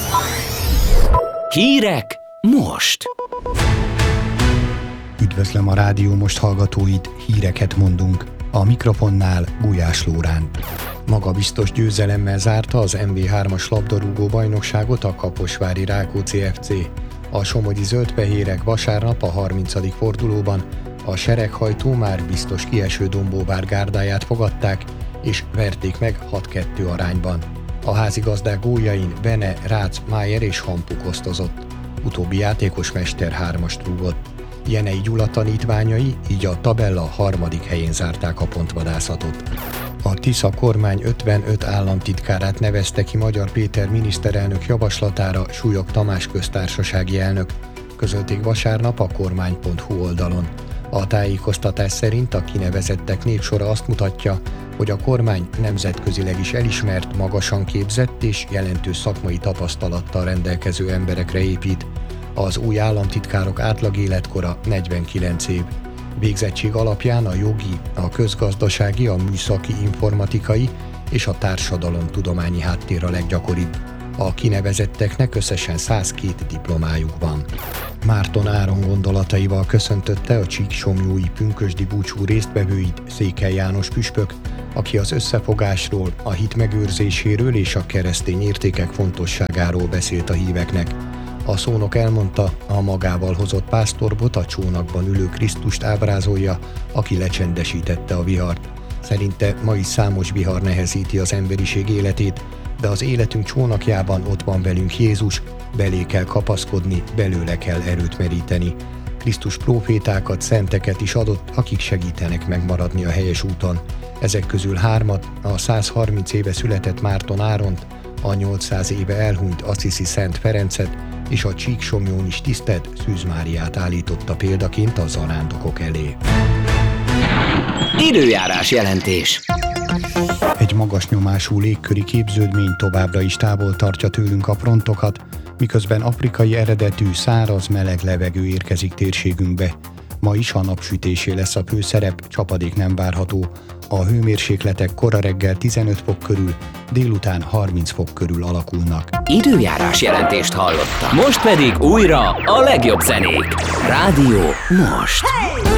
Hírek most! Üdvözlöm a Rádió Most hallgatóit, híreket mondunk. A mikrofonnál Gulyás Lórán. Magabiztos győzelemmel zárta az MB3-as labdarúgó bajnokságot a kaposvári Rákóczi FC. A somogyi zöldfehérek vasárnap a 30. fordulóban a sereghajtó már biztos kieső Dombóvár gárdáját fogadták, és verték meg 6-2 arányban. A házigazdák góljain Bene, Rácz, Májer és Hampuk osztozott. Utóbbi játékos mester 3-ast rúgott. Jenei Gyula tanítványai így a tabella harmadik helyén zárták a pontvadászatot. A Tisza kormány 55 államtitkárát nevezte ki Magyar Péter miniszterelnök javaslatára Súlyog Tamás köztársasági elnök, közölték vasárnap a kormány.hu oldalon. A tájékoztatás szerint a kinevezettek névsora azt mutatja, hogy a kormány nemzetközileg is elismert, magasan képzett és jelentős szakmai tapasztalattal rendelkező emberekre épít. Az új államtitkárok átlag életkora 49 év. Végzettség alapján a jogi, a közgazdasági, a műszaki, informatikai és a társadalomtudományi háttér a leggyakoribb. A kinevezetteknek összesen 102 diplomájuk van. Márton Áron gondolataival köszöntötte a csíksomlyói pünkösdi búcsú résztvevőit Székely János püspök, aki az összefogásról, a hit megőrzéséről és a keresztény értékek fontosságáról beszélt a híveknek. A szónok elmondta, a magával hozott pásztorbot a csónakban ülő Krisztust ábrázolja, aki lecsendesítette a vihart. Szerinte ma is számos vihar nehezíti az emberiség életét, de az életünk csónakjában ott van velünk Jézus, belé kell kapaszkodni, belőle kell erőt meríteni. Krisztus prófétákat, szenteket is adott, akik segítenek megmaradni a helyes úton. Ezek közül 3, a 130 éve született Márton Áront, a 800 éve elhunyt Assisi Szent Ferencet és a Csíksomlyón is tisztelt Szűz Máriát állította példaként a zarándokok elé. Időjárás jelentés. Egy magas nyomású légköri képződmény továbbra is távol tartja tőlünk a frontokat, miközben afrikai eredetű száraz, meleg levegő érkezik térségünkbe. Ma is a napsütésé lesz a főszerep, csapadék nem várható. A hőmérsékletek kora reggel 15 fok körül, délután 30 fok körül alakulnak. Időjárás jelentést hallotta. Most pedig újra a legjobb zenék. Rádió Most.